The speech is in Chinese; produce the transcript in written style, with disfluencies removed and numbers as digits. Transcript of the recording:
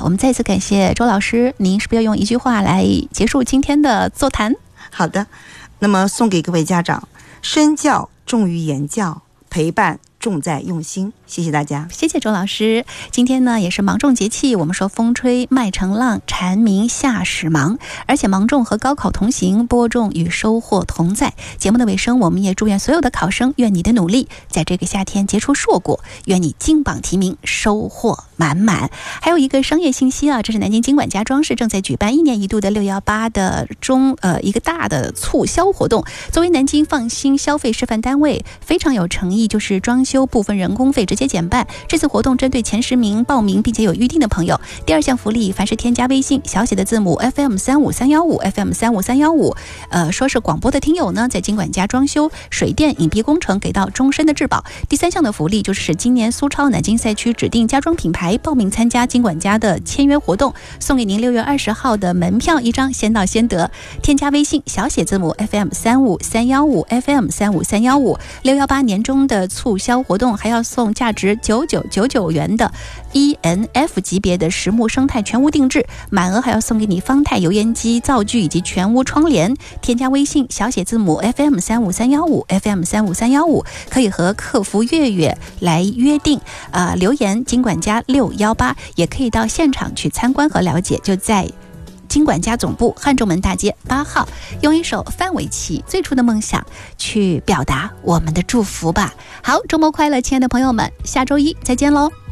我们再次感谢周老师，您是不是要用一句话来结束今天的座谈？ 好的，那么送给各位家长，身教重于言教，陪伴重在用心。谢谢大家。 谢谢周老师。今天呢也是芒种节气，我们说风吹麦成浪，蝉鸣夏始芒，而且芒种和高考同行，播种与收获同在。节目的尾声，我们也祝愿所有的考生，愿你的努力在这个夏天结出硕果，愿你金榜题名，收获满满。还有一个商业信息啊，这是南京经管家装饰正在举办1年1度的618的一个大的促销活动。作为南京放心消费示范单位，非常有诚意，就是装修部分人工费直接减半。这次活动针对前10名报名并且有预定的朋友，第2项福利，凡是添加微信小写的字母 FM35315 FM35315，说是广播的听友呢，在经管家装修、水电、隐蔽工程给到终身的质保。第3项的福利就是今年苏超南京赛区指定家装品牌报名参加经管家的签约活动，送给您6月20号的门票1张，先到先得。添加微信小写字母 FM35315 FM35315，618年中的促销活动还要送价值9999元的 ENF 级别的实木生态全屋定制，满额还要送给你方太油烟机灶具以及全屋窗帘。添加微信小写字母 FM35315 FM35315，可以和客服月月来约定留言经管家618，也可以到现场去参观和了解，就在经管家总部汉中门大街8号，用一首范玮琪最初的梦想去表达我们的祝福吧。好，周末快乐，亲爱的朋友们，下周一再见喽。